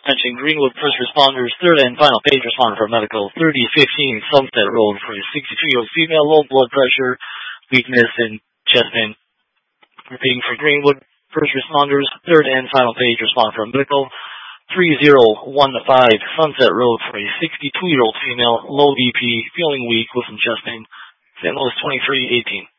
Mention Greenwood first responders, third and final page responder for medical, 3015 Sunset Road for a 62-year-old female, low blood pressure, weakness, and chest pain. Repeating for Greenwood first responders, third and final page responder for medical, 3015 Sunset Road for a 62-year-old female, low BP, feeling weak with some chest pain. St. Louis 2318.